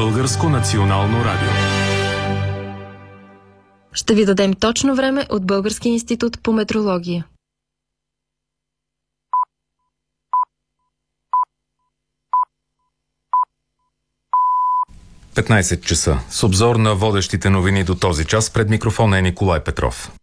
Българско национално радио. Ще ви дадем точно време от Българския институт по метрология. – 15 часа. С обзор на водещите новини до този час, пред микрофона е Николай Петров.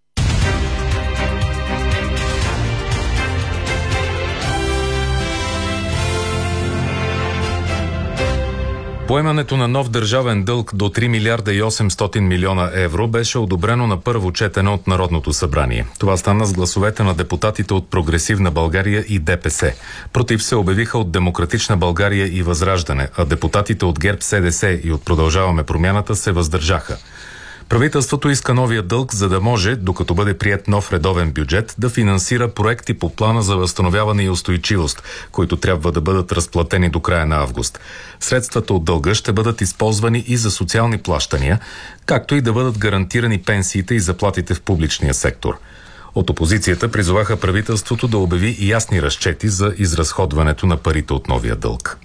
Поемането на нов държавен дълг до 3 милиарда и 800 милиона евро беше одобрено на първо четене от Народното събрание. Това стана с гласовете на депутатите от Прогресивна България и ДПС. Против се обявиха от Демократична България и Възраждане, а депутатите от ГЕРБ, СДС и от Продължаваме промяната се въздържаха. Правителството иска новия дълг, за да може, докато бъде приет нов редовен бюджет, да финансира проекти по плана за възстановяване и устойчивост, които трябва да бъдат разплатени до края на август. Средствата от дълга ще бъдат използвани и за социални плащания, както и да бъдат гарантирани пенсиите и заплатите в публичния сектор. От опозицията призоваха правителството да обяви ясни разчети за изразходването на парите от новия дълг.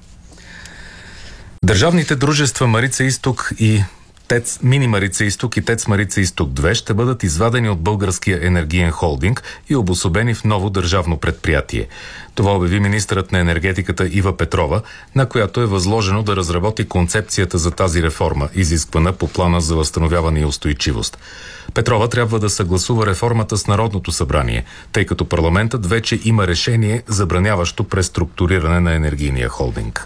Държавните дружества Марица Изток и Мини Марица Изток и ТЕЦ Марица Изток 2 ще бъдат извадени от Българския енергиен холдинг и обособени в ново държавно предприятие. Това обяви министърът на енергетиката Ива Петрова, на която е възложено да разработи концепцията за тази реформа, изисквана по плана за възстановяване и устойчивост. Петрова трябва да съгласува реформата с Народното събрание, тъй като парламентът вече има решение, забраняващо преструктуриране на енергийния холдинг.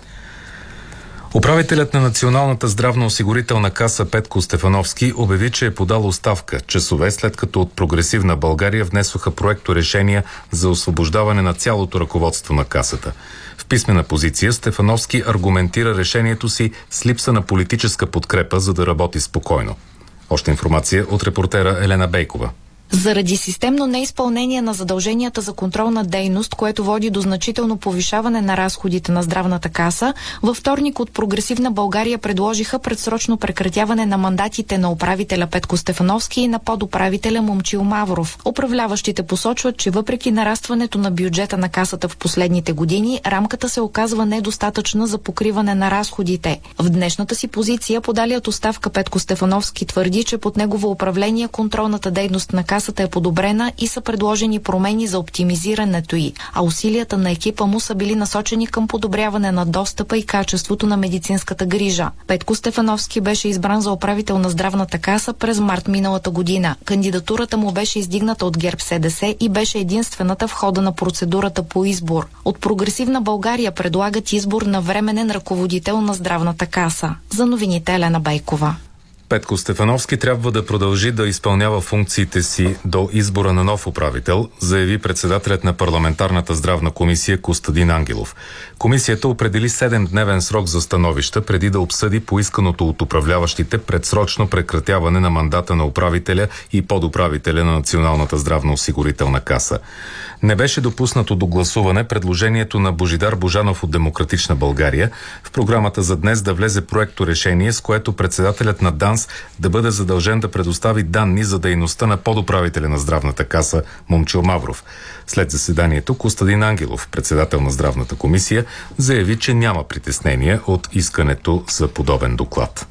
Управителят на Националната здравноосигурителна каса Петко Стефановски обяви, че е подал оставка часове след като от Прогресивна България внесоха проекторешения за освобождаване на цялото ръководство на касата. В писмена позиция Стефановски аргументира решението си с липса на политическа подкрепа, за да работи спокойно. Още информация от репортера Елена Бейкова. Заради системно неизпълнение на задълженията за контролна дейност, което води до значително повишаване на разходите на здравната каса, във вторник от Прогресивна България предложиха предсрочно прекратяване на мандатите на управителя Петко Стефановски и на подуправителя Момчил Мавров. Управляващите посочват, че въпреки нарастването на бюджета на касата в последните години, рамката се оказва недостатъчна за покриване на разходите. В днешната си позиция подалият оставка Петко Стефановски твърди, че под негово управление контролната дейност на касата е подобрена и са предложени промени за оптимизирането й, а усилията на екипа му са били насочени към подобряване на достъпа и качеството на медицинската грижа. Петко Стефановски беше избран за управител на здравната каса през март миналата година. Кандидатурата му беше издигната от ГЕРБ СДС и беше единствената в хода на процедурата по избор. От Прогресивна България предлагат избор на временен ръководител на здравната каса. За новините Елена Бейкова. Петко Стефановски трябва да продължи да изпълнява функциите си до избора на нов управител, заяви председателят на парламентарната здравна комисия Костадин Ангелов. Комисията определи 7-дневен срок за становища, преди да обсъди поисканото от управляващите предсрочно прекратяване на мандата на управителя и подуправителя на Националната здравноосигурителна каса. Не беше допуснато до гласуване предложението на Божидар Божанов от Демократична България в програмата за днес да влезе проекторешение, с което председателят на ДАНС да бъде задължен да предостави данни за дейността на подуправителя на здравната каса Момчил Мавров. След заседанието Костадин Ангелов, председател на здравната комисия, заяви, че няма притеснения от искането за подобен доклад.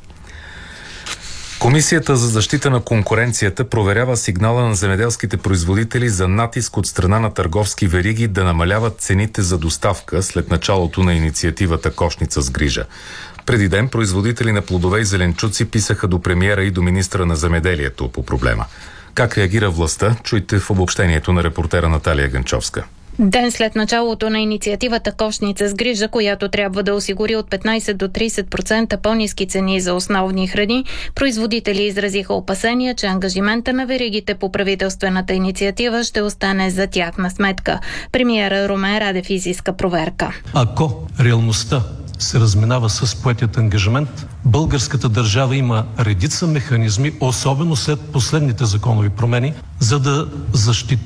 Комисията за защита на конкуренцията проверява сигнала на земеделските производители за натиск от страна на търговски вериги да намаляват цените за доставка след началото на инициативата Кошница с грижа. Преди ден производители на плодове и зеленчуци писаха до премиера и до министра на земеделието по проблема. Как реагира властта? Чуйте в обобщението на репортера Наталия Генчовска. Ден след началото на инициативата Кошница с грижа, която трябва да осигури от 15 до 30% по-ниски цени за основни храни, производители изразиха опасения, че ангажимента на веригите по правителствената инициатива ще остане за тяхна сметка. Премиера Румен Радев изиска проверка. Ако реалността се разминава с поетият ангажимент, българската държава има редица механизми, особено след последните законови промени, за да защити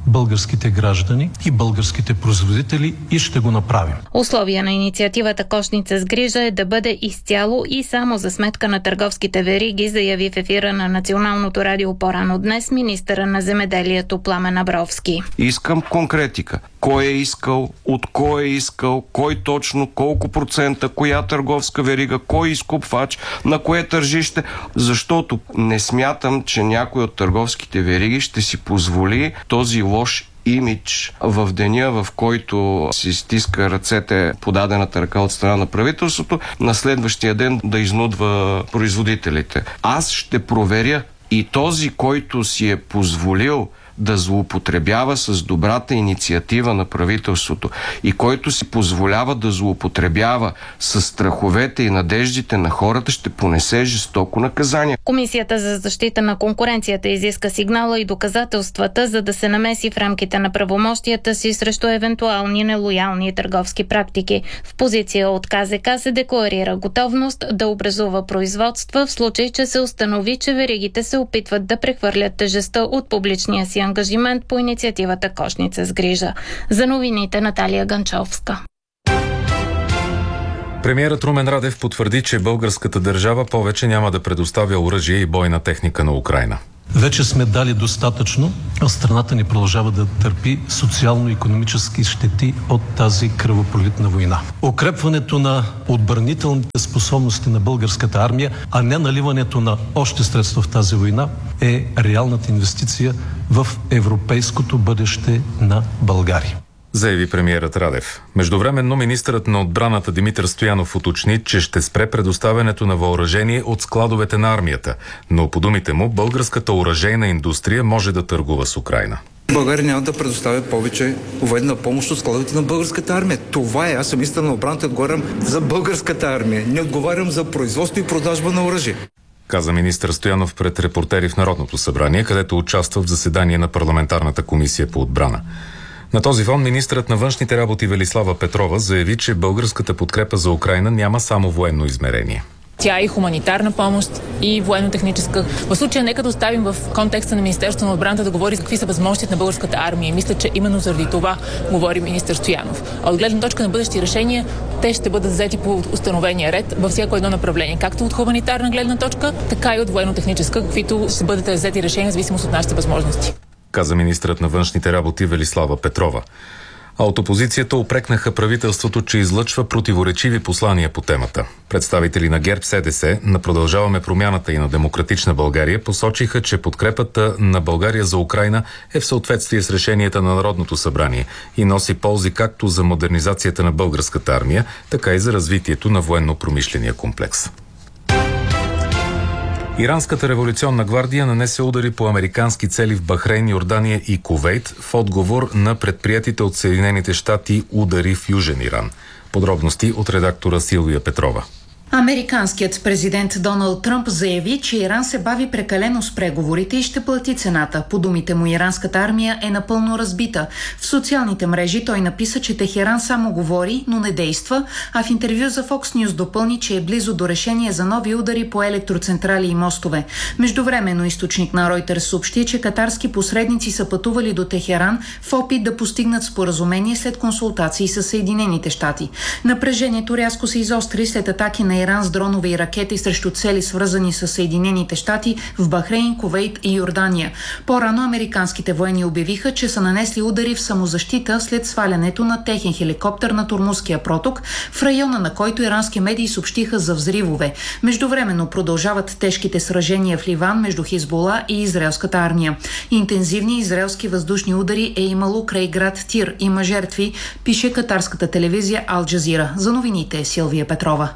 българските граждани и българските производители и ще го направим. Условия на инициативата Кошница с грижа е да бъде изцяло и само за сметка на търговските вериги, заяви в ефира на Националното радио по-рано днес министъра на земеделието Пламен Абровски. Искам конкретика. Кой е искал, от кой е искал, кой точно, колко процента, коя търговска верига, кой изкупвач, на кое тържище, защото не смятам, че някой от търговските вериги ще си позволи този лош имидж в деня, в който си стиска ръцете подадената ръка от страна на правителството, на следващия ден да изнудва производителите. Аз ще проверя и този, който си е позволил да злоупотребява с добрата инициатива на правителството и който си позволява да злоупотребява с страховете и надеждите на хората, ще понесе жестоко наказание. Комисията за защита на конкуренцията изиска сигнала и доказателствата, за да се намеси в рамките на правомощията си срещу евентуални нелоялни търговски практики. В позиция от КЗК се декларира готовност да образува производства в случай, че се установи, че веригите се опитват да прехвърлят тежестта от публичния си ангажимент по инициативата Кошница с грижа. За новините Наталия Ганчовска. Премиерът Румен Радев потвърди, че българската държава повече няма да предоставя оръжие и бойна техника на Украйна. Вече сме дали достатъчно, а страната ни продължава да търпи социално-икономически щети от тази кръвопролитна война. Укрепването на отбранителните способности на българската армия, а не наливането на още средства в тази война, е реалната инвестиция в европейското бъдеще на България, заяви премиерът Радев. Междувременно министърът на отбраната Димитър Стоянов уточни, че ще спре предоставянето на въоръжение от складовете на армията, но по думите му българската оръжейна индустрия може да търгува с Украйна. България няма да предоставя повече военна помощ от складовете на българската армия. Това е. Аз съм министър на отбраната и отговарям за българската армия. Не отговарям за производство и продажба на оръжие, каза министър Стоянов пред репортери в Народното събрание, където участва в заседание на парламентарната комисия по отбрана. На този фон министърът на външните работи Велислава Петрова заяви, че българската подкрепа за Украйна няма само военно измерение. Тя е и хуманитарна помощ, и военно-техническа. В случая нека да оставим в контекста на Министерството на отбраната да говори какви са възможностите на българската армия. И мисля, че именно заради това говори министър Стоянов. А от гледна точка на бъдещи решения, те ще бъдат взети по установения ред във всяко едно направление. Както от хуманитарна гледна точка, така и от военно-техническа, каквито ще бъдат взети решения в зависимост от нашите възможности, каза министърът на външните работи Велислава Петрова. А от опозицията упрекнаха правителството, че излъчва противоречиви послания по темата. Представители на ГЕРБ-СДС, на Продължаваме промяната и на Демократична България посочиха, че подкрепата на България за Украйна е в съответствие с решенията на Народното събрание и носи ползи както за модернизацията на българската армия, така и за развитието на военно-промишления комплекс. Иранската революционна гвардия нанесе удари по американски цели в Бахрейн, Йордания и Кувейт в отговор на предприятите от Съединените щати удари в Южен Иран. Подробности от редактора Силвия Петрова. Американският президент Доналд Тръмп заяви, че Иран се бави прекалено с преговорите и ще плати цената. По думите му, иранската армия е напълно разбита. В социалните мрежи той написа, че Техеран само говори, но не действа, а в интервю за Fox News допълни, че е близо до решение за нови удари по електроцентрали и мостове. Междувременно източник на Reuters съобщи, че катарски посредници са пътували до Техеран в опит да постигнат споразумение след консултации с Съединените щати. Напрежението рязко се изостри след атаки на Иран с дронове и ракети срещу цели, свързани с Съединените щати в Бахрейн, Кувейт и Йордания. По-рано американските военни обявиха, че са нанесли удари в самозащита след свалянето на техен хеликоптер на Ормузския проток, в района на който ирански медии съобщиха за взривове. Междувременно продължават тежките сражения в Ливан между Хизбола и израелската армия. Интензивни израелски въздушни удари е имало край град Тир. Има жертви, пише катарската телевизия Ал Джазира. За новините Силвия Петрова.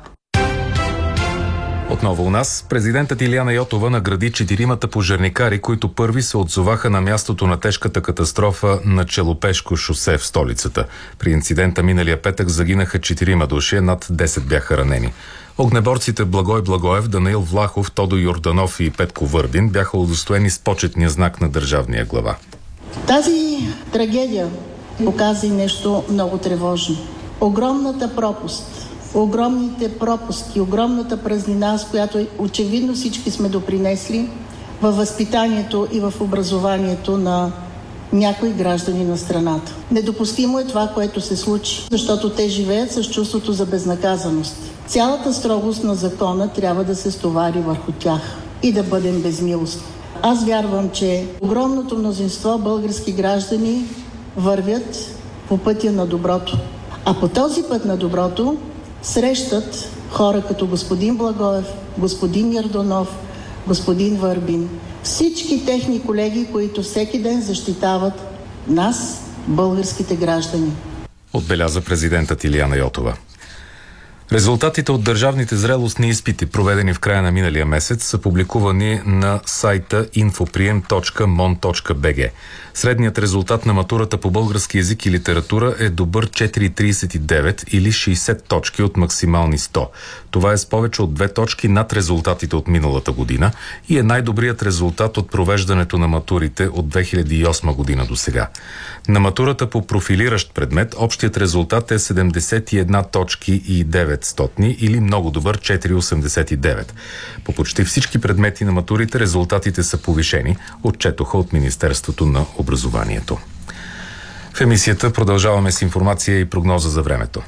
Отново у нас, президентът Илияна Йотова награди 4 пожарникари, които първи се отзоваха на мястото на тежката катастрофа на Челопешко шосе в столицата. При инцидента миналия петък загинаха 4 души, над 10 бяха ранени. Огнеборците Благой Благоев, Данаил Влахов, Тодо Йорданов и Петко Върбин бяха удостоени с почетния знак на държавния глава. Тази трагедия показа и нещо много тревожно. Огромната пропаст, огромните пропуски, огромната празнина, с която очевидно всички сме допринесли във възпитанието и в образованието на някои граждани на страната. Недопустимо е това, което се случи, защото те живеят с чувството за безнаказаност. Цялата строгост на закона трябва да се стовари върху тях и да бъдем безмилостни. Аз вярвам, че огромното мнозинство български граждани вървят по пътя на доброто. А по този път на доброто срещат хора като господин Благоев, господин Йорданов, господин Върбин. Всички техни колеги, които всеки ден защитават нас, българските граждани. Отбеляза президентът Илияна Йотова. Резултатите от държавните зрелостни изпити, проведени в края на миналия месец, са публикувани на сайта infopriem.mon.bg. Средният резултат на матурата по български език и литература е добър 4,39 или 60 точки от максимални 100. Това е с повече от 2 точки над резултатите от миналата година и е най-добрият резултат от провеждането на матурите от 2008 година до сега. На матурата по профилиращ предмет общият резултат е 71 точки и 9 или много добър 4,89. По почти всички предмети на матурите резултатите са повишени, отчетоха от Министерството на образованието. В емисията продължаваме с информация и прогноза за времето.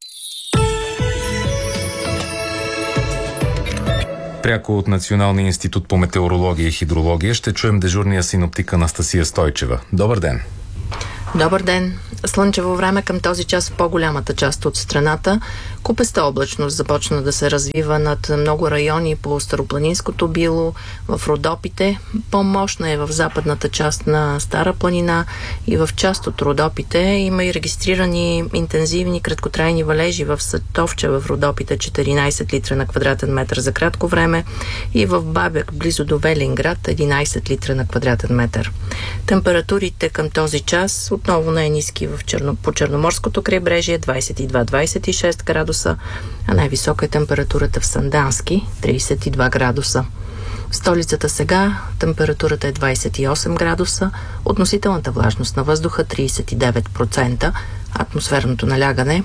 Пряко от Националния институт по метеорология и хидрология ще чуем дежурния синоптик Анастасия Стойчева. Добър ден! Добър ден! Слънчево време към този час в по-голямата част от страната. Купеста облачност започна да се развива над много райони по Старопланинското било, в Родопите. По-мощна е в западната част на Стара планина и в част от Родопите има и регистрирани интензивни краткотрайни валежи в Сатовча в Родопите 14 литра на квадратен метър за кратко време и в Бабек близо до Велинград 11 литра на квадратен метър. Температурите към този час отново най-ниски по Черноморското крайбрежие 22-26 градуса, а най-висока е температурата в Сандански 32 градуса. В столицата сега температурата е 28 градуса, относителната влажност на въздуха 39%, атмосферното налягане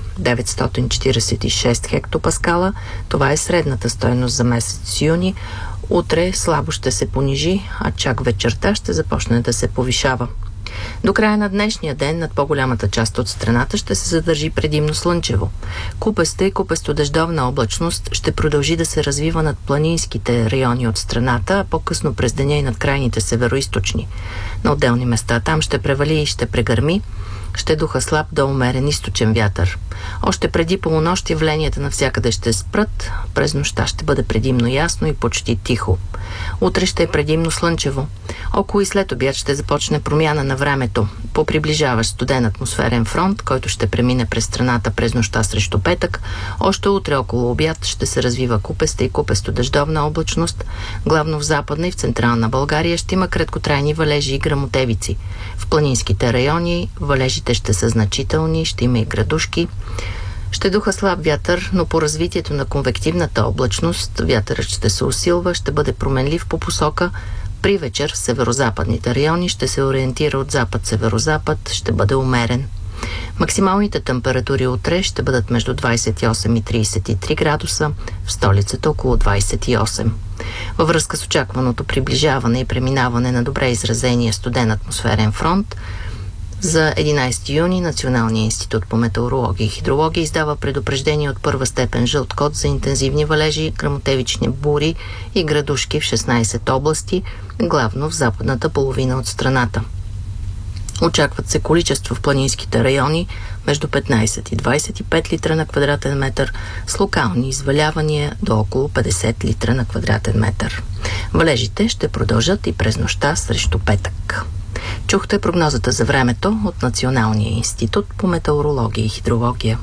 946 хектопаскала. Това е средната стойност за месец юни. Утре слабо ще се понижи, а чак вечерта ще започне да се повишава. До края на днешния ден над по-голямата част от страната ще се задържи предимно слънчево. Купеста и купесто-дъждовна облачност ще продължи да се развива над планинските райони от страната, а по-късно през деня и над крайните североизточни. На отделни места там ще превали и ще прегърми. Ще духа слаб до умерен източен вятър. Още преди полунощ явленията навсякъде ще спрат, през нощта ще бъде предимно ясно и почти тихо. Утре ще е предимно слънчево. Около и след обяд ще започне промяна на времето. По приближаващ студен атмосферен фронт, който ще премине през страната през нощта срещу петък, още утре около обяд ще се развива купеста и купесто-дъждовна облачност. Главно в Западна и в Централна България ще има краткотрайни валежи и гръмотевици. В планинските райони валежите ще са значителни, ще има и градушки. Ще духа слаб вятър, но по развитието на конвективната облачност вятърът ще се усилва, ще бъде променлив по посока. При вечер в северозападните райони ще се ориентира от запад-северозапад, ще бъде умерен. Максималните температури утре ще бъдат между 28 и 33 градуса, в столицата около 28. Във връзка с очакваното приближаване и преминаване на добре изразения студен атмосферен фронт, за 11 юни Националния институт по метеорология и хидрология издава предупреждение от първа степен жълт код за интензивни валежи, гръмотевични бури и градушки в 16 области, главно в западната половина от страната. Очакват се количество в планинските райони между 15 и 25 литра на квадратен метър, с локални извалявания до около 50 литра на квадратен метър. Валежите ще продължат и през нощта срещу петък. Чухте прогнозата за времето от Националния институт по метеорология и хидрология.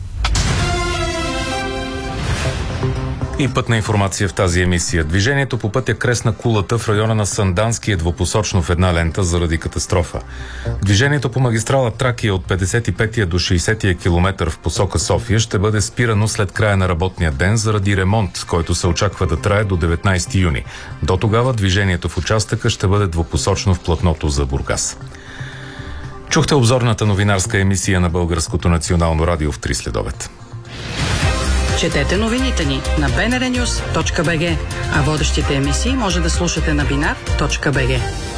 И пътна информация в тази емисия. Движението по пътя Кресна Кулата в района на Сандански е двупосочно в една лента заради катастрофа. Движението по магистрала Тракия от 55-я до 60-я километър в посока София ще бъде спирано след края на работния ден заради ремонт, който се очаква да трае до 19 юни. До тогава движението в участъка ще бъде двупосочно в платното за Бургас. Чухте обзорната новинарска емисия на Българското национално радио в 3 следобед. Четете новините ни на bnrnews.bg, а водещите емисии може да слушате на binar.bg.